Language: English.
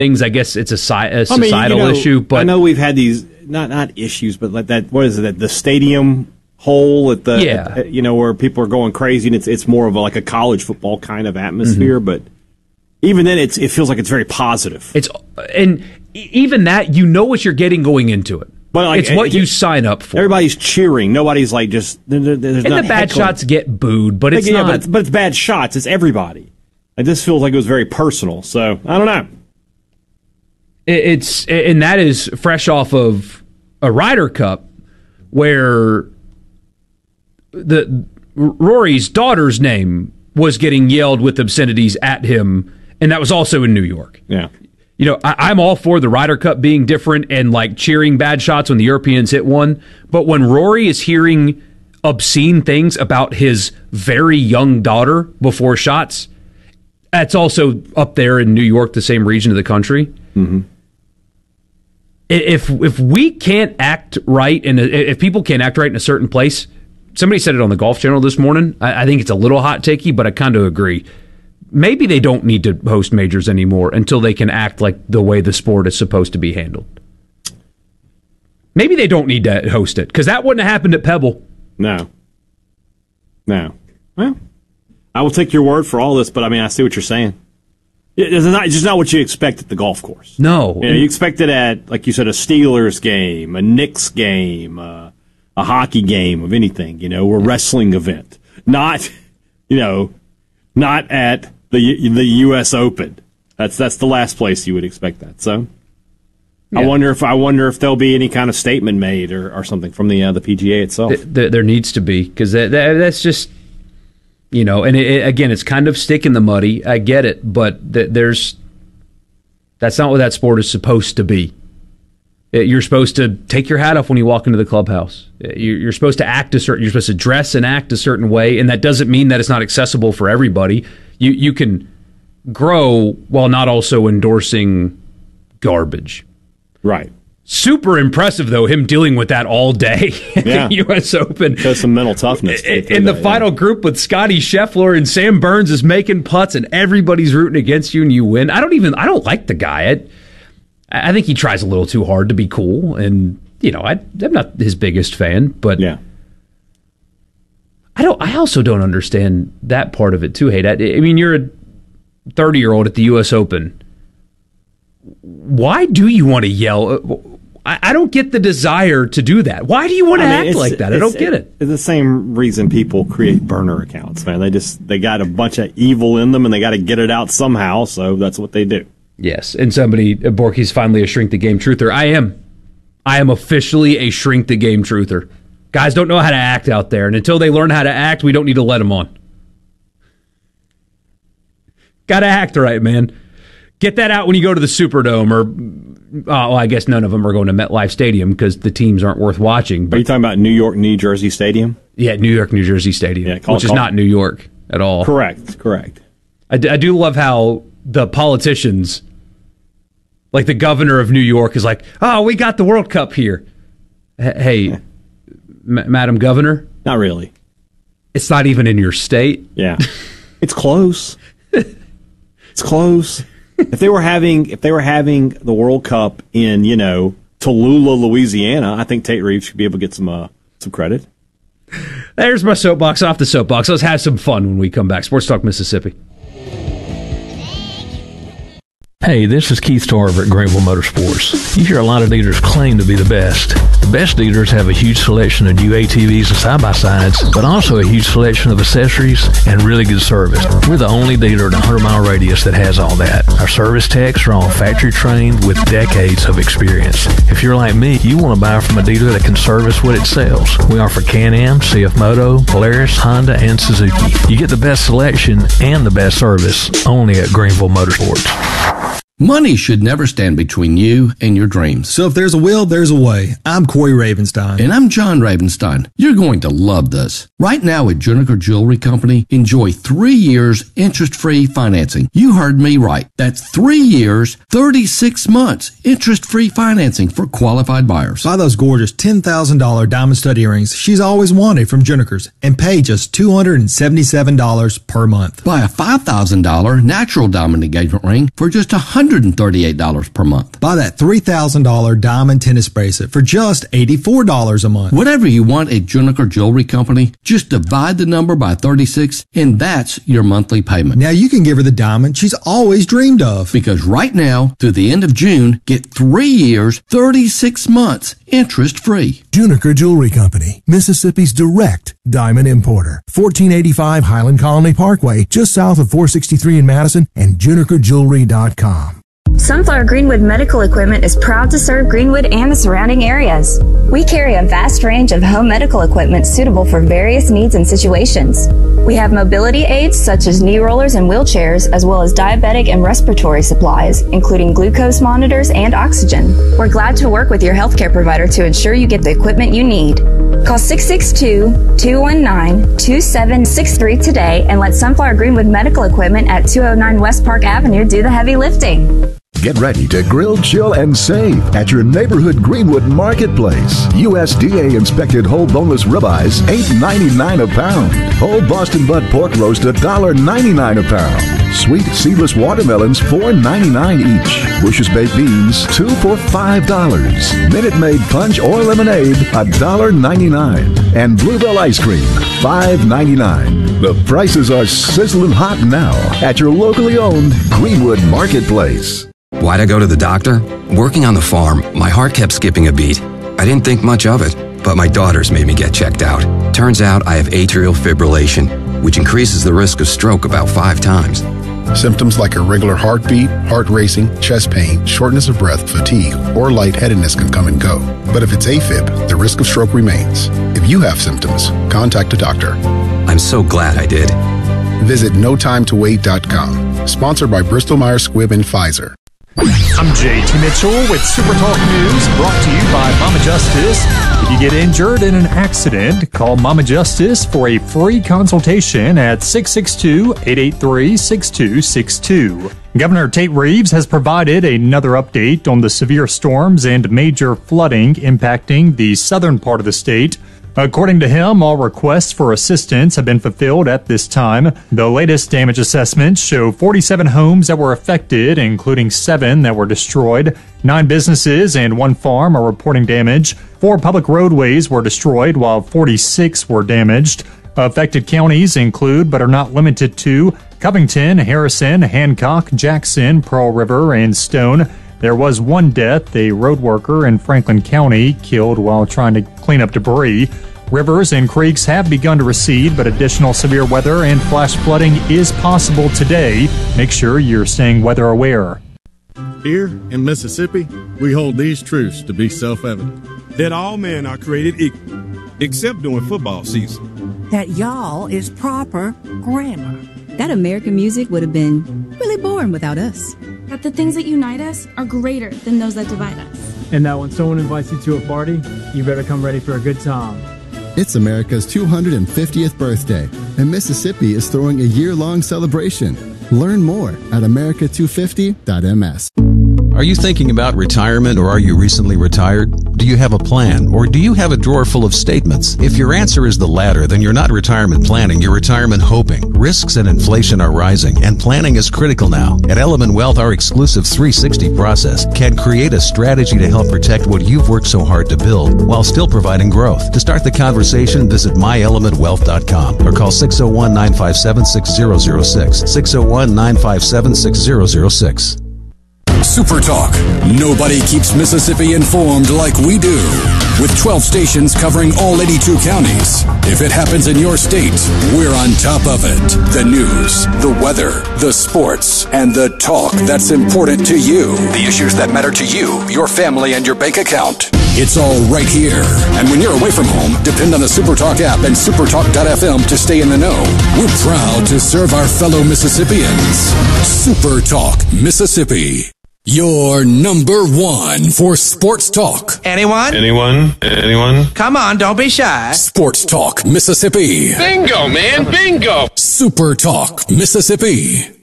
things. I guess it's a societal issue. But I know we've had these not issues, but like that. What is it? The stadium hole at the where people are going crazy, and it's more of like a college football kind of atmosphere. Mm-hmm. But even then, it feels like it's very positive. And even that, you know what you're getting going into it. But like, it's what you sign up for. Everybody's cheering. Nobody's like just. There's and not the bad heckling. shots get booed, but it's not. But it's bad shots. It's everybody. Like, this feels like it was very personal. So I don't know. And that is fresh off of a Ryder Cup where Rory's daughter's name was getting yelled with obscenities at him, and that was also in New York. Yeah. You know, I'm all for the Ryder Cup being different and like cheering bad shots when the Europeans hit one, but when Rory is hearing obscene things about his very young daughter before shots, that's also up there in New York, the same region of the country. Mm-hmm. If we can't act right, and if people can't act right in a certain place, somebody said it on the Golf Channel this morning. I think it's a little hot takey, but I kind of agree. Maybe they don't need to host majors anymore until they can act like the way the sport is supposed to be handled. Maybe they don't need to host it, because that wouldn't have happened at Pebble. No. Well, I will take your word for all this, but I mean, I see what you're saying. It's just not what you expect at the golf course. No. You expect it at, like you said, a Steelers game, a Knicks game, a hockey game of anything, a wrestling event. Not at the U.S. Open. That's the last place you would expect that. So yeah. I wonder if there'll be any kind of statement made or something from the PGA itself. There needs to be, because that's just and again, it's kind of stick in the muddy. I get it, but that's not what that sport is supposed to be. You're supposed to take your hat off when you walk into the clubhouse. You're supposed to you're supposed to dress and act a certain way, and that doesn't mean that it's not accessible for everybody. You can grow while not also endorsing garbage. Right. Super impressive, though, him dealing with that all day at the U.S. Open. Shows some mental toughness. In the final group with Scotty Scheffler and Sam Burns is making putts, and everybody's rooting against you, and you win. I don't like the guy. I think he tries a little too hard to be cool, and I'm not his biggest fan, but yeah. I also don't understand that part of it too, Hayden. I mean, you're a 30-year-old at the U.S. Open. Why do you want to yell? I don't get the desire to do that. Why do you want to act like that? I don't get it. It's the same reason people create burner accounts, man. They got a bunch of evil in them, and they got to get it out somehow, so that's what they do. Yes, and Borky's finally a shrink the game truther. I am officially a shrink the game truther. Guys don't know how to act out there, and until they learn how to act, we don't need to let them on. Got to act right, man. Get that out when you go to the Superdome, or I guess none of them are going to MetLife Stadium because the teams aren't worth watching. But are you talking about New York, New Jersey Stadium? Yeah, New York, New Jersey Stadium, which is not New York at all. Correct. I do love how the politicians, like the governor of New York, is like, "Oh, we got the World Cup here." Hey, Madam Governor, not really. It's not even in your state. Yeah, it's close. It's close. If they were having the World Cup in Tallulah, Louisiana, I think Tate Reeves should be able to get some credit. There's my soapbox off the soapbox. Let's have some fun when we come back. Sports Talk Mississippi. Hey, this is Keith Tarver at Greenville Motorsports. You hear a lot of dealers claim to be the best. The best dealers have a huge selection of new ATVs and side-by-sides, but also a huge selection of accessories and really good service. We're the only dealer in a 100-mile radius that has all that. Our service techs are all factory trained with decades of experience. If you're like me, you want to buy from a dealer that can service what it sells. We offer Can-Am, CF Moto, Polaris, Honda, and Suzuki. You get the best selection and the best service only at Greenville Motorsports. Money should never stand between you and your dreams. So if there's a will, there's a way. I'm Corey Ravenstein. And I'm John Ravenstein. You're going to love this. Right now at Juniker Jewelry Company, enjoy 3 years interest-free financing. You heard me right. That's 3 years, 36 months interest-free financing for qualified buyers. Buy those gorgeous $10,000 diamond stud earrings she's always wanted from Juniker's and pay just $277 per month. Buy a $5,000 natural diamond engagement ring for just $100 $138 per month. Buy that $3,000 diamond tennis bracelet for just $84 a month. Whatever you want at Juniker Jewelry Company, just divide the number by 36, and that's your monthly payment. Now you can give her the diamond she's always dreamed of. Because right now, through the end of June, get 3 years, 36 months, interest-free. Juniker Jewelry Company, Mississippi's direct diamond importer. 1485 Highland Colony Parkway, just south of 463 in Madison, and junikerjewelry.com. Sunflower Greenwood Medical Equipment is proud to serve Greenwood and the surrounding areas. We carry a vast range of home medical equipment suitable for various needs and situations. We have mobility aids such as knee rollers and wheelchairs, as well as diabetic and respiratory supplies, including glucose monitors and oxygen. We're glad to work with your healthcare provider to ensure you get the equipment you need. Call 662-219-2763 today and let Sunflower Greenwood Medical Equipment at 209 West Park Avenue do the heavy lifting. Get ready to grill, chill, and save at your neighborhood Greenwood Marketplace. USDA inspected whole boneless ribeyes, $8.99 a pound. Whole Boston Butt pork roast, $1.99 a pound. Sweet seedless watermelons, $4.99 each. Bush's baked beans, 2 for $5. Minute Maid punch or lemonade, $1.99. And Bluebell ice cream, $5.99. The prices are sizzling hot now at your locally owned Greenwood Marketplace. Why'd I go to the doctor? Working on the farm, my heart kept skipping a beat. I didn't think much of it, but my daughters made me get checked out. Turns out I have atrial fibrillation, which increases the risk of stroke about 5 times. Symptoms like irregular heartbeat, heart racing, chest pain, shortness of breath, fatigue, or lightheadedness can come and go. But if it's AFib, the risk of stroke remains. If you have symptoms, contact a doctor. I'm so glad I did. Visit NoTimeToWait.com. Sponsored by Bristol-Myers Squibb and Pfizer. I'm JT Mitchell with Super Talk News, brought to you by Mama Justice. If you get injured in an accident, call Mama Justice for a free consultation at 662-883-6262. Governor Tate Reeves has provided another update on the severe storms and major flooding impacting the southern part of the state. According to him, all requests for assistance have been fulfilled at this time. The latest damage assessments show 47 homes that were affected, including 7 that were destroyed. 9 businesses and 1 farm are reporting damage. 4 public roadways were destroyed, while 46 were damaged. Affected counties include, but are not limited to, Covington, Harrison, Hancock, Jackson, Pearl River, and Stone. There was 1 death, a road worker in Franklin County killed while trying to clean up debris. Rivers and creeks have begun to recede, but additional severe weather and flash flooding is possible today. Make sure you're staying weather aware. Here in Mississippi, we hold these truths to be self-evident. That all men are created equal, except during football season. That y'all is proper grammar. That American music would have been really boring without us. That the things that unite us are greater than those that divide us. And that when someone invites you to a party, you better come ready for a good time. It's America's 250th birthday, and Mississippi is throwing a year-long celebration. Learn more at america250.ms. Are you thinking about retirement, or are you recently retired? Do you have a plan, or do you have a drawer full of statements? If your answer is the latter, then you're not retirement planning, you're retirement hoping. Risks and inflation are rising, and planning is critical now. At Element Wealth, our exclusive 360 process can create a strategy to help protect what you've worked so hard to build, while still providing growth. To start the conversation, visit myelementwealth.com or call 601-957-6006. 601-957-6006. Super Talk. Nobody keeps Mississippi informed like we do. With 12 stations covering all 82 counties. If it happens in your state, we're on top of it. The news, the weather, the sports, and the talk that's important to you. The issues that matter to you, your family, and your bank account. It's all right here. And when you're away from home, depend on the Super Talk app and supertalk.fm to stay in the know. We're proud to serve our fellow Mississippians. Super Talk, Mississippi. Your number 1 for sports talk. Anyone? Anyone? Come on, don't be shy. Sports Talk, Mississippi. Bingo, man, bingo. Super Talk, Mississippi.